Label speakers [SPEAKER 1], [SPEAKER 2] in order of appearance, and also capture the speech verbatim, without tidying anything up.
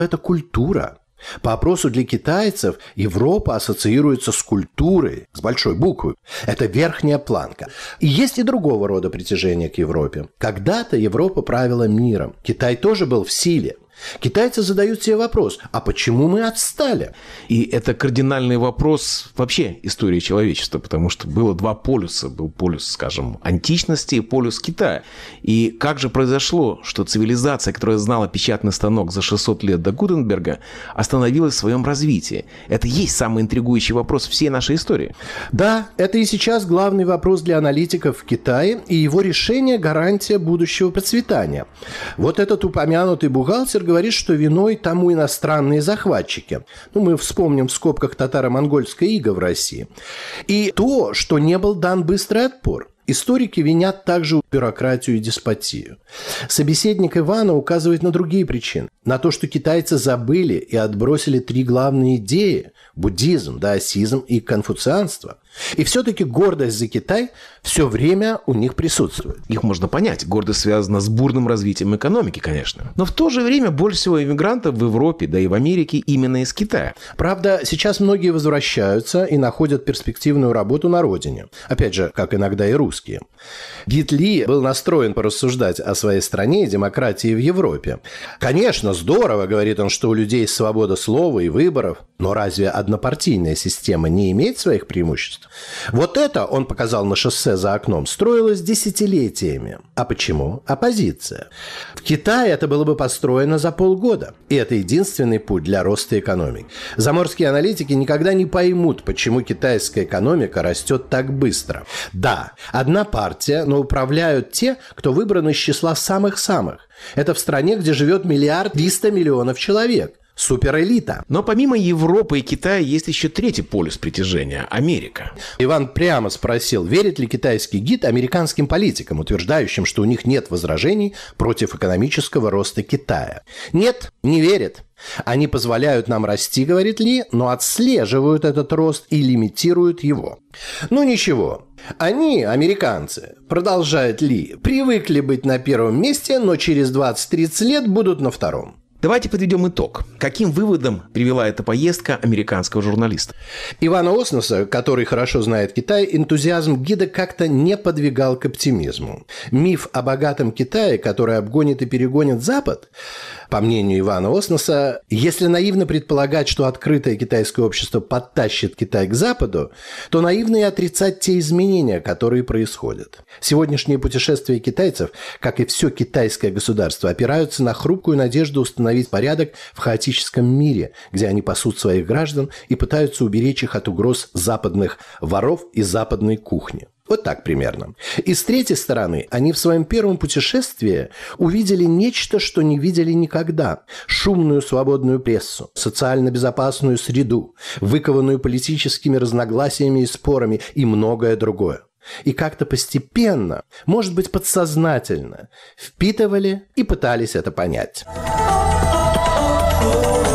[SPEAKER 1] Это культура. По опросу для китайцев Европа ассоциируется с культурой, с большой буквы. Это верхняя планка. И есть и другого рода притяжение к Европе. Когда-то Европа правила миром. Китай тоже был в силе. Китайцы задают себе вопрос, а почему мы отстали?
[SPEAKER 2] И это кардинальный вопрос вообще истории человечества, потому что было два полюса. Был полюс, скажем, античности и полюс Китая. И как же произошло, что цивилизация, которая знала печатный станок за шестьсот лет до Гутенберга, остановилась в своем развитии? Это и есть самый интригующий вопрос всей нашей истории.
[SPEAKER 1] Да, это и сейчас главный вопрос для аналитиков в Китае, и его решение – гарантия будущего процветания. Вот этот упомянутый бухгалтер говорит, что виной тому иностранные захватчики. Ну, мы вспомним в скобках татаро-монгольское иго в России. И то, что не был дан быстрый отпор. Историки винят также бюрократию и деспотию. Собеседник Ивана указывает на другие причины. На то, что китайцы забыли и отбросили три главные идеи – буддизм, даосизм и конфуцианство. И все-таки гордость за Китай все время у них присутствует.
[SPEAKER 2] Их можно понять. Гордость связана с бурным развитием экономики, конечно. Но в то же время больше всего иммигрантов в Европе, да и в Америке именно из Китая.
[SPEAKER 1] Правда, сейчас многие возвращаются и находят перспективную работу на родине. Опять же, как иногда и русские. Гит Ли был настроен порассуждать о своей стране и демократии в Европе. Конечно, здорово, говорит он, что у людей есть свобода слова и выборов, но разве однопартийная система не имеет своих преимуществ? Вот это, он показал на шоссе за окном, строилось десятилетиями. А почему? Оппозиция. В Китае это было бы построено за полгода. И это единственный путь для роста экономики. Заморские аналитики никогда не поймут, почему китайская экономика растет так быстро. Да, одна партия, но управляют те, кто выбран из числа самых-самых. Это в стране, где живет миллиард триста миллионов человек. Суперэлита.
[SPEAKER 2] Но помимо Европы и Китая есть еще третий полюс притяжения – Америка.
[SPEAKER 1] Иван прямо спросил, верит ли китайский гид американским политикам, утверждающим, что у них нет возражений против экономического роста Китая. Нет, не верит. Они позволяют нам расти, говорит Ли, но отслеживают этот рост и лимитируют его. Ну ничего. Они, американцы, продолжает Ли, привыкли быть на первом месте, но через двадцать-тридцать лет будут на втором.
[SPEAKER 2] Давайте подведем итог. Каким выводом привела эта поездка американского журналиста?
[SPEAKER 1] Ивана Оснаса, который хорошо знает Китай, энтузиазм гида как-то не подвигал к оптимизму. Миф о богатом Китае, который обгонит и перегонит Запад, по мнению Ивана Оснаса, если наивно предполагать, что открытое китайское общество подтащит Китай к Западу, то наивно и отрицать те изменения, которые происходят. Сегодняшние путешествия китайцев, как и все китайское государство, опираются на хрупкую надежду установить порядок в хаотическом мире, где они пасут своих граждан и пытаются уберечь их от угроз западных воров и западной кухни. Вот так примерно. И с третьей стороны, они в своем первом путешествии увидели нечто, что не видели никогда. Шумную свободную прессу, социально безопасную среду, выкованную политическими разногласиями и спорами и многое другое. И как-то постепенно, может быть подсознательно, впитывали и пытались это понять.